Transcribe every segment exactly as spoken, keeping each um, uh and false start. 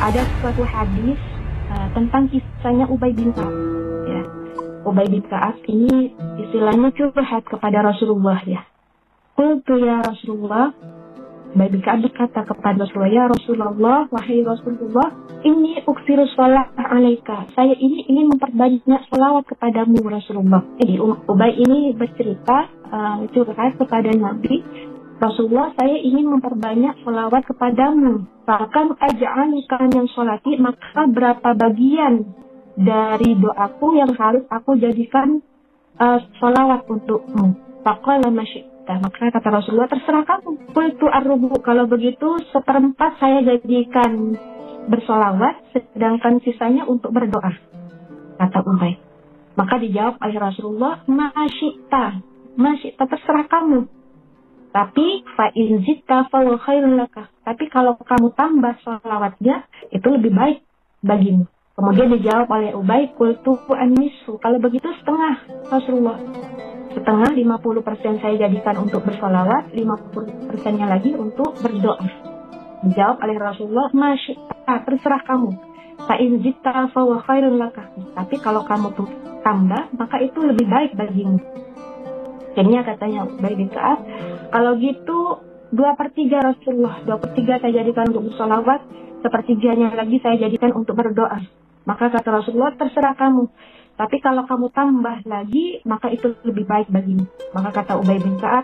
ada suatu hadis uh, tentang kisahnya Ubay bin Ka'ab. Ya. Ubay bin Ka'ab ini istilahnya curhat kepada Rasulullah ya. Qultu ya Rasulullah, Ubay bin Ka'ab berkata kepada Rasulullah, ya Rasulullah, wahai Rasulullah, ini uksiru sholat alaika. Saya ini ingin memperbanyak sholawat kepadamu Rasulullah. Jadi Ubay ini bercerita uh, curhat kepada Nabi, Rasulullah, saya ingin memperbanyak sholawat kepadamu. Bahkan aj'aluka yang sholati, maka berapa bagian dari doaku yang harus aku jadikan uh, sholawat untukmu. Faqala ma syi'ta. Maka kata Rasulullah, terserah kamu. Qultu ar-rubu, kalau begitu seperempat saya jadikan bersolawat, sedangkan sisanya untuk berdoa, kata Ubay. Maka dijawab oleh Rasulullah, ma syi'ta, ma syi'ta, terserah kamu. Tapi fa'in zitta fa khairun laka. Tapi kalau kamu tambah sholawatnya, itu lebih baik bagimu. Kemudian dijawab oleh Ubay, qultu an-nisfu. Kalau begitu setengah Rasulullah. Setengah, lima puluh persen saya jadikan untuk bersolawat, lima puluh persennya lagi untuk berdoa. Dijawab oleh Rasulullah, ma syi'ta, terserah kamu. Fa'in zitta fa khairun laka. Tapi kalau kamu tuh tambah, maka itu lebih baik bagimu. Akhirnya katanya Ubay bin Ka'ab, kalau gitu dua per tiga Rasulullah, dua per tiga saya jadikan untuk bersolawat, sepertiganya lagi saya jadikan untuk berdoa. Maka kata Rasulullah, terserah kamu. Tapi kalau kamu tambah lagi, maka itu lebih baik bagimu. Maka kata Ubay bin Ka'ab,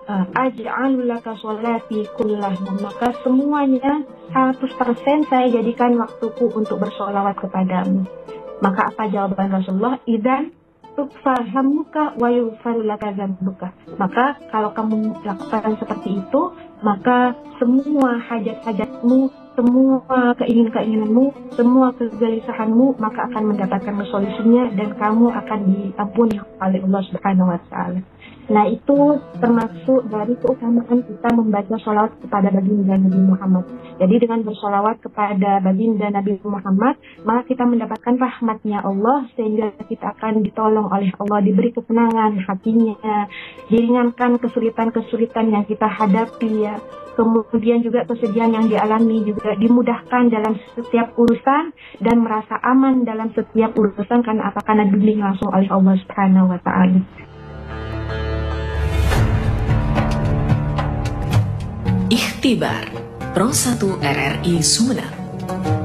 aj'alu laka sholati kullah. Maka semuanya seratus persen saya jadikan waktuku untuk bersolawat kepadamu. Maka apa jawaban Rasulullah? Idzan tukfahamuka wa yughfaru laka dzambuka. Maka kalau kamu lakukan seperti itu, maka semua hajat-hajatmu, semua keinginan-keinginanmu, semua kegelisahanmu, maka akan mendapatkan solusinya dan kamu akan diampuni oleh Allah Subhanahu wa taala. Nah, itu termasuk dari keutamaan kita membaca sholawat kepada baginda Nabi Muhammad. Jadi dengan bersolawat kepada baginda Nabi Muhammad, maka kita mendapatkan rahmatnya Allah, sehingga kita akan ditolong oleh Allah, diberi kesenangan hatinya, diringankan kesulitan-kesulitan yang kita hadapi ya. Kemudian juga kesedihan yang dialami juga dimudahkan dalam setiap urusan dan merasa aman dalam setiap urusan karena apa? Karena dibimbing langsung oleh Allah Subhanahu wa taala. Ikhtibar Pro satu R R I Sumeneb.